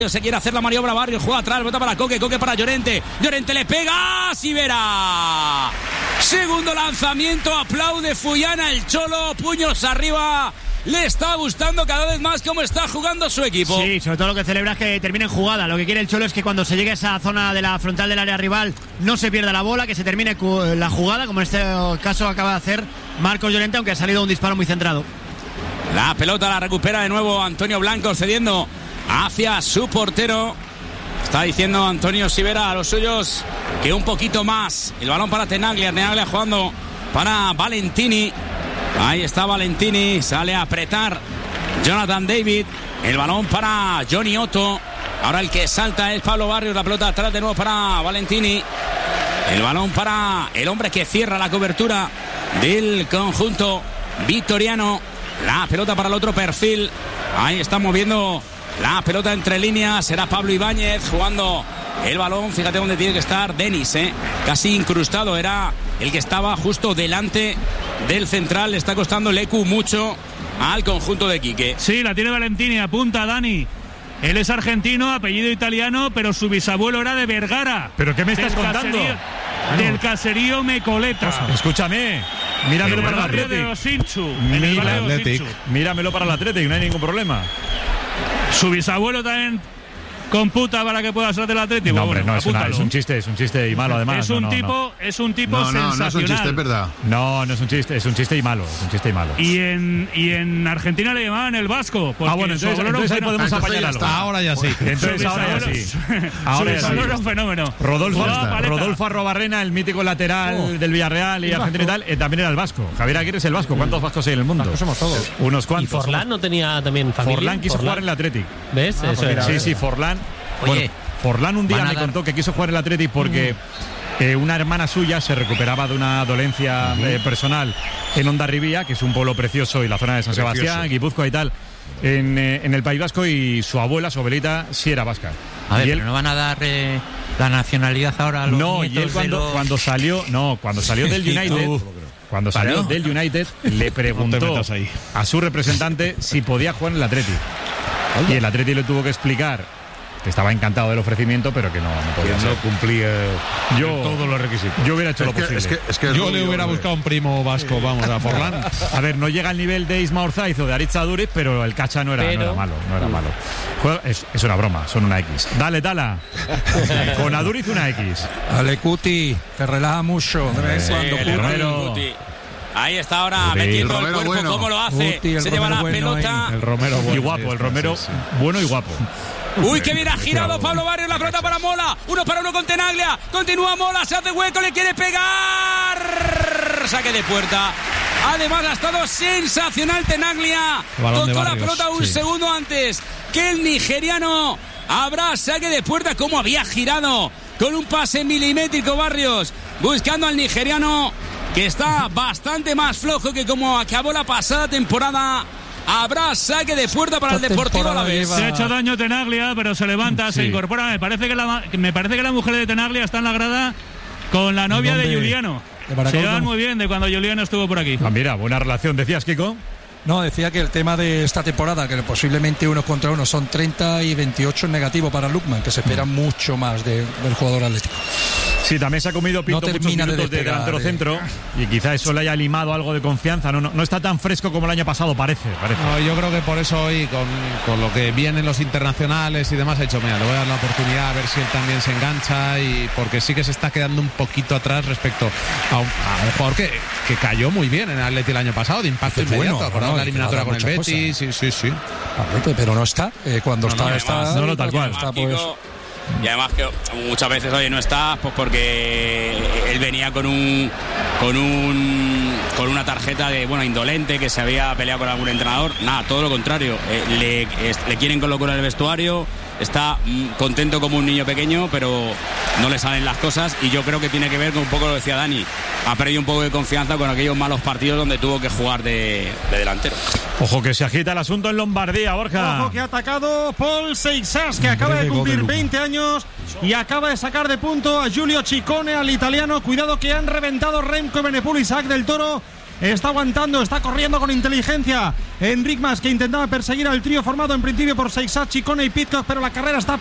Se quiere hacer la maniobra Barrios, juega atrás, bota para Coque para Llorente. Llorente le pega, Sivera. Segundo lanzamiento, aplaude Fullana, el Cholo, puños arriba. Le está gustando cada vez más cómo está jugando su equipo. Sí, sobre todo lo que celebra es que termine en jugada. Lo que quiere el Cholo es que cuando se llegue a esa zona de la frontal del área rival no se pierda la bola, que se termine la jugada, como en este caso acaba de hacer Marcos Llorente, aunque ha salido un disparo muy centrado. La pelota la recupera de nuevo Antonio Blanco, cediendo hacia su portero. Está diciendo Antonio Sivera a los suyos que un poquito más. El balón para Tenaglia jugando para Valentini. Ahí está Valentini, sale a apretar Jonathan David. El balón para Johnny Otto. Ahora el que salta es Pablo Barrios. La pelota atrás de nuevo para Valentini. El balón para el hombre que cierra la cobertura del conjunto vitoriano. La pelota para el otro perfil. Ahí está moviendo la pelota entre líneas. Será Pablo Ibáñez jugando el balón. Fíjate dónde tiene que estar Denis, casi incrustado. Era el que estaba justo delante del central. Le está costando Lecu mucho al conjunto de Quique. Sí, la tiene Valentini, apunta a Dani. Él es argentino, apellido italiano, pero su bisabuelo era de Vergara. ¿Pero qué me estás contando? Del caserío Mecoleta. Escúchame, míramelo para el Athletic. Míramelo para el Athletic, no hay ningún problema. Su bisabuelo también computa para que pueda ser del Atlético. No, hombre, no, es un chiste y malo además. Es un tipo sensacional. No es un chiste, es verdad. No es un chiste y malo. Y en Argentina le llamaban el Vasco. Bueno, entonces ahí podemos apañarlo. Ahora ya sí. Entonces ahora ya sí. Ahora ya sí. Era un fenómeno. Rodolfo Arrobarrena, el mítico lateral del Villarreal y Argentina y tal, también era el vasco. Javier Aguirre es el vasco. ¿Cuántos vascos hay en el mundo? Somos todos. Unos cuantos. ¿Y Forlán no tenía también familia? Forlán quiso jugar en el Athletic. ¿Ves? Eso era. Sí, Forlán. Oye, bueno, Forlán un día me contó que quiso jugar en el Athletic porque una hermana suya se recuperaba de una dolencia personal en Hondarribía, que es un pueblo precioso, y la zona de San Sebastián, Guipúzcoa y tal, en el País Vasco, y su abuelita sí era vasca. A ver, pero no van a dar la nacionalidad ahora a los nietos. Y él cuando salió del United, cuando salió del United, le preguntó a su representante si podía jugar en el Athletic. Y el Athletic le tuvo que explicar que estaba encantado del ofrecimiento, pero que no podía ser. No cumplía todos los requisitos. Yo hubiera hecho lo posible. Yo le hubiera buscado un primo vasco, vamos, a Forlán. A ver, no llega al nivel de Isma Orzaiz o de Aritz Aduriz, pero el Cacha no era malo. Es una broma, son una X. Dale, Tala. Con Aduriz una X. Dale, Cuti, te relaja mucho. Ahí está ahora metiendo el cuerpo, bueno. ¿Cómo lo hace? Se lleva la pelota. El Romero bueno. Y guapo, el Romero bueno y guapo. Uy, que bien ha girado Pablo Barrios, la pelota para Mola. 1-1 con Tenaglia. Continúa Mola, se hace hueco, le quiere pegar. Saque de puerta. Además ha estado sensacional Tenaglia. Tocó la pelota un segundo antes que el nigeriano. Habrá saque de puerta. Como había girado con un pase milimétrico Barrios, buscando al nigeriano, que está bastante más flojo que como acabó la pasada temporada. Habrá saque de puerta para el Deportivo Alavés. Se ha hecho daño Tenaglia, pero se levanta, se incorpora. Me parece que la mujer de Tenaglia está en la grada con la novia de Juliano. Se llevan muy bien de cuando Juliano estuvo por aquí. Mira, buena relación. ¿Decías, Kiko? No, decía que el tema de esta temporada, que posiblemente 1 contra 1 son 30 y 28 en negativo para Lukman, que se espera mucho más del jugador atlético. Sí, también se ha comido Pinto muchos minutos de delantero centro, y quizá eso le haya limado algo de confianza. No está tan fresco como el año pasado, parece. No, yo creo que por eso hoy, con lo que vienen los internacionales y demás, ha dicho, mira, le voy a dar la oportunidad a ver si él también se engancha, y porque sí que se está quedando un poquito atrás respecto a un jugador que cayó muy bien en el Atleti el año pasado, de impacto inmediato, acordado la eliminatoria con el Betis. Sí. Pero no está. Cuando está. No, tal cual. Está, pues. Y además que muchas veces no está, pues porque él venía con una tarjeta de indolente, que se había peleado con algún entrenador. Nada, todo lo contrario. Le quieren colocar en el vestuario. Está contento como un niño pequeño, pero no le salen las cosas, y yo creo que tiene que ver con un poco lo decía Dani. Ha perdido un poco de confianza con aquellos malos partidos donde tuvo que jugar de delantero. Ojo que se agita el asunto en Lombardía, Borja. Ojo que ha atacado Paul Seixas, que acaba de cumplir 20 años y acaba de sacar de punto a Giulio Ciccone, al italiano. Cuidado que han reventado Remco Evenepoel y Isaac del Toro está aguantando, está corriendo con inteligencia. Enric Mas, que intentaba perseguir al trío formado en principio por Seixas, Chicone y Pidcock, pero la carrera está